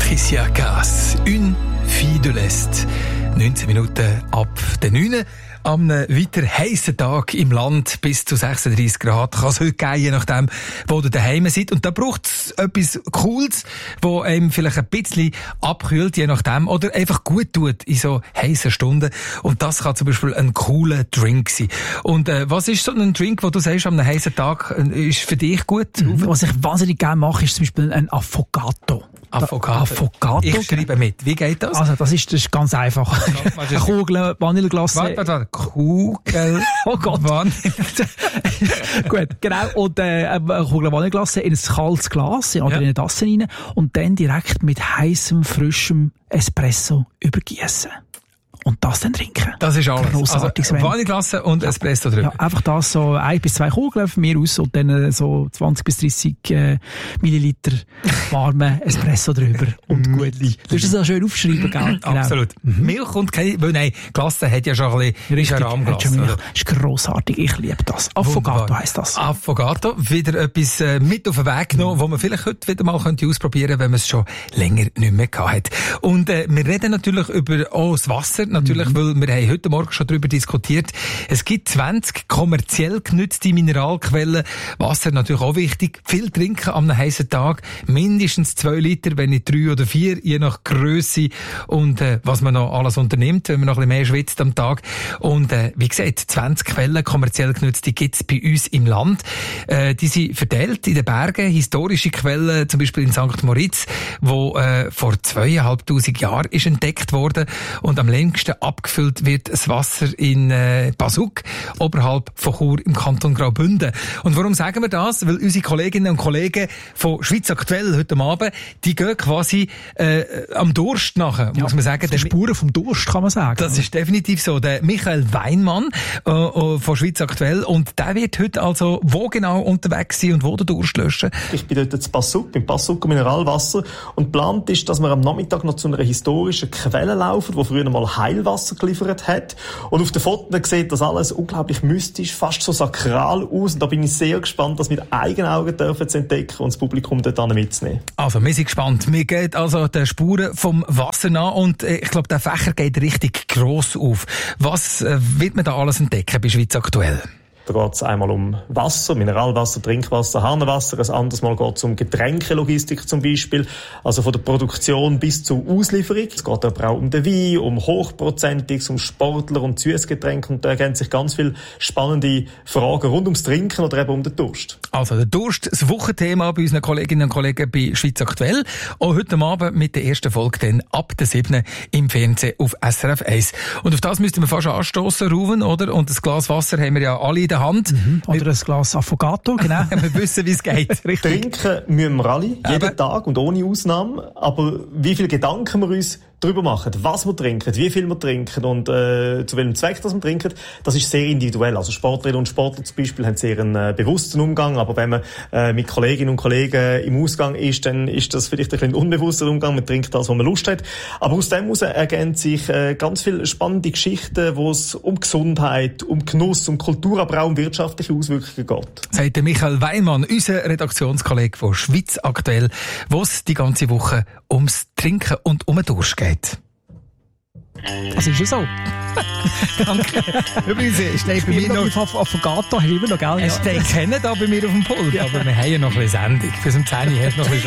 Patricia Cass, «Une fille de l'Est». 19 Minuten ab der 9. Am weiter heissen Tag im Land bis zu 36 Grad kann es heute geben, je nachdem, wo ihr daheim seid. Und da braucht es etwas Cooles, das einem vielleicht ein bisschen abkühlt, je nachdem, oder einfach gut tut in so heissen Stunden. Und das kann zum Beispiel ein cooler Drink sein. Und was ist so ein Drink, wo du sagst, am heissen Tag ist für dich gut? Was ich wahnsinnig gerne mache, ist zum Beispiel ein Affogato. Affogato. Ich schreibe mit. Wie geht das? Also, das ist ganz einfach. Eine Kugel Vanilleglace. Warte. Kugel. Oh Gott. Gut, genau. Und eine Kugel Vanilleglace in ein kaltes Glas oder in eine Tasse rein und dann direkt mit heißem, frischem Espresso übergießen. Und das dann trinken. Das ist alles. Grossartig, also Vanilleglasse und Espresso drüber. Ja, einfach das so 1 bis 2 Kugeln von mir aus und dann so 20 bis 30 Milliliter warme Espresso drüber und gut. Du musst das auch schön aufschreiben, gell? Genau. Absolut. Milch und keine, weil nein, Glasse hat ja schon ein bisschen Rahmglas. Ist grossartig, ich liebe das. Affogato heisst das. Affogato, wieder etwas mit auf den Weg genommen, wo man vielleicht heute wieder mal ausprobieren könnte, wenn man es schon länger nicht mehr gehabt hat. Und wir reden natürlich über das Wasser, natürlich, weil wir haben heute Morgen schon darüber diskutiert. Es gibt 20 kommerziell genutzte Mineralquellen. Wasser natürlich auch wichtig. Viel trinken am heissen Tag. Mindestens 2 Liter, wenn nicht 3 oder 4, je nach Grösse und was man noch alles unternimmt, wenn man noch ein bisschen mehr schwitzt am Tag. Und wie gesagt, 20 Quellen kommerziell genutzte gibt es bei uns im Land. Die sind verteilt in den Bergen. Historische Quellen, zum Beispiel in St. Moritz, wo vor 2'500 Jahren ist entdeckt worden. Und am längsten abgefüllt wird das Wasser in Basuk, oberhalb von Chur im Kanton Graubünden. Und warum sagen wir das? Weil unsere Kolleginnen und Kollegen von Schweiz aktuell heute Abend, die gehen quasi am Durst nachher, muss man sagen. Spuren vom Durst, kann man sagen. Das ist definitiv so. Der Michael Weinmann von Schweiz aktuell. Und der wird heute also wo genau unterwegs sein und wo den Durst löschen? Ich bin dort in Basuk, beim Bassuker Mineralwasser. Und geplant ist, dass wir am Nachmittag noch zu einer historischen Quelle laufen, die früher mal Heilwasser geliefert hat. Und auf den Fotos sieht das alles unglaublich mystisch, fast so sakral aus. Und da bin ich sehr gespannt, das mit eigenen Augen zu entdecken und das Publikum dort mitzunehmen. Also, wir sind gespannt. Wir gehen also den Spuren vom Wasser nach und ich glaube, der Fächer geht richtig gross auf. Was wird man da alles entdecken bei Schweiz aktuell? Da geht es einmal um Wasser, Mineralwasser, Trinkwasser, Hahnenwasser. Ein anderes Mal geht es um Getränkelogistik zum Beispiel. Also von der Produktion bis zur Auslieferung. Es geht aber auch um den Wein, um Hochprozentiges, um Sportler und Süßgetränke. Und da ergeben sich ganz viele spannende Fragen rund ums Trinken oder eben um den Durst. Also der Durst, das Wochenthema bei unseren Kolleginnen und Kollegen bei Schweiz aktuell. Auch heute Abend mit der ersten Folge dann ab der 7. im Fernsehen auf SRF 1. Und auf das müssten wir fast anstossen, Ruven, oder? Und das Glas Wasser haben wir ja alle in der Hand. Oder ein Glas Affogato, genau. Wir wissen, wie es geht. Richtig. Trinken müssen wir alle, jeden Tag und ohne Ausnahme. Aber wie viele Gedanken wir uns darüber machen, was wir trinken, wie viel wir trinken und zu welchem Zweck das wir trinken, das ist sehr individuell. Also Sportlerinnen und Sportler zum Beispiel haben sehr einen bewussten Umgang, aber wenn man mit Kolleginnen und Kollegen im Ausgang ist, dann ist das vielleicht ein bisschen unbewusster Umgang. Man trinkt das, was man Lust hat. Aber aus dem heraus ergeben sich ganz viele spannende Geschichten, wo es um Gesundheit, um Genuss, um Kultur, aber auch um wirtschaftliche Auswirkungen geht. Sagt der Michael Weinmann, unser Redaktionskollege von Schweiz aktuell, wo es die ganze Woche ums Trinken und um den Durst geht. Das ist ja so. Danke. Übrigens, steht bei mir noch... Affogato haben wir immer noch, gell? Es steht keiner da bei mir auf dem Pult, aber wir haben ja noch ein bisschen Sendung. Bis um 10 Uhr hast du noch ein bisschen